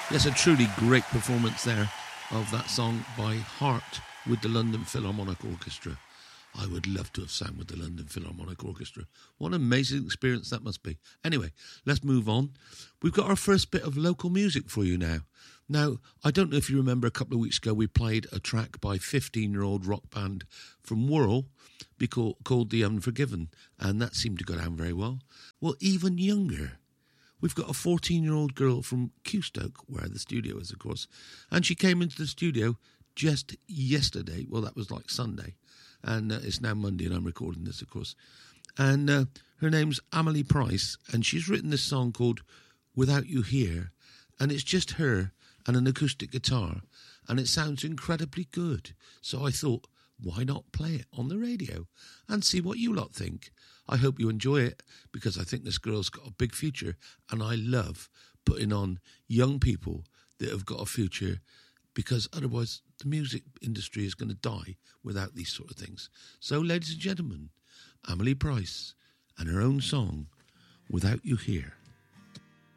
Yes, a truly great performance there of that song by Heart with the London Philharmonic Orchestra. I would love to have sang with the London Philharmonic Orchestra. What an amazing experience that must be. Anyway, let's move on. We've got our first bit of local music for you now. Now, I don't know if you remember a couple of weeks ago we played a track by a 15-year-old rock band from Wirral called The Unforgiven, and that seemed to go down very well. Well, even younger, we've got a 14-year-old girl from Custoke, where the studio is, of course, and she came into the studio just yesterday. Well, that was like Sunday, and it's now Monday, and I'm recording this, of course. And her name's Amelie Price, and she's written this song called Without You Here, and it's just her and an acoustic guitar, and it sounds incredibly good. So I thought, why not play it on the radio and see what you lot think? I hope you enjoy it, because I think this girl's got a big future, and I love putting on young people that have got a future, because otherwise the music industry is going to die without these sort of things. So, ladies and gentlemen, Amelie Price and her own song, Without You Here.